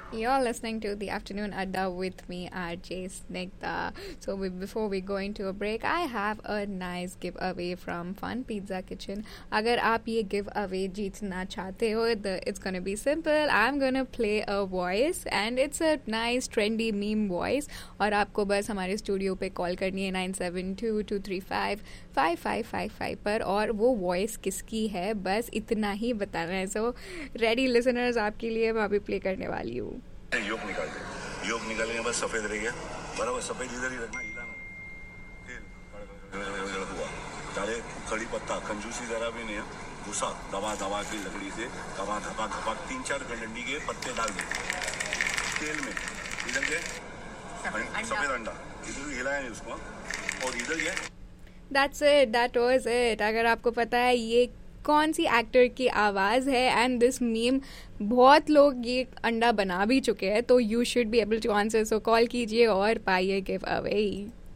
You're listening to the Afternoon Adda with me, RJ Snigdha. Before we go into a break, I have a nice giveaway from Fun Pizza Kitchen. अगर आप ये giveaway जीतना चाहते हो, it's gonna be simple. I'm gonna play a voice and it's a nice trendy meme voice. और आपको बस हमारे स्टूडियो पे कॉल करनी है 9722355555 पर और वो वॉइस किसकी है बस इतना ही बताना है. सो रेडी लिसनर्स, आपके लिए मैं अभी प्ले करने वाली हूँ. योग निकाल दे. योग निकालने के बाद सफेद रह गया. बराबर सफेद इधर ही रखना, हिलाना. तेल हुआ डाले, कड़ी पत्ता, कंजूसी जरा भी नहीं है. घुसा दबा दबा के लकड़ी से दबा धपा धपा 3-4 डंडी के पत्ते डाल दे तेल में. इधर के सफेद अंडा इधर हिलाया नहीं उसको. और इधर ये That's it, that was it. अगर आपको पता है ये कौन सी एक्टर की आवाज़ है एंड दिस मीम बहुत लोग ये अंडा बना भी चुके हैं, तो you should be able to answer. So call कीजिए और पाइए गिव अवे.